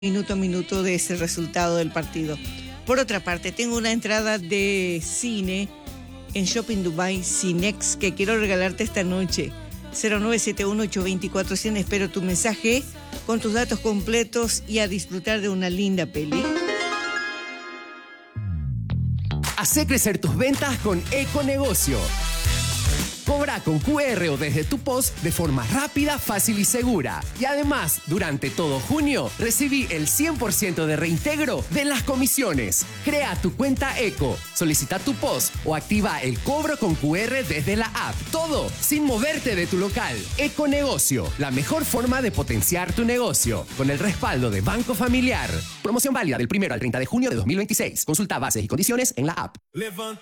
minuto a minuto de ese resultado del partido. Por otra parte, tengo una entrada de cine en Shopping Dubai Cinex que quiero regalarte esta noche. 0971-824-100. Espero tu mensaje con tus datos completos y a disfrutar de una linda peli. Hacé crecer tus ventas con Econegocio. Cobra con QR o desde tu POS de forma rápida, fácil y segura. Y además, durante todo junio, recibí el 100% de reintegro de las comisiones. Crea tu cuenta Eco, solicita tu POS o activa el cobro con QR desde la app. Todo sin moverte de tu local. Econegocio, la mejor forma de potenciar tu negocio. Con el respaldo de Banco Familiar. Promoción válida del 1 al 30 de junio de 2026. Consulta bases y condiciones en la app.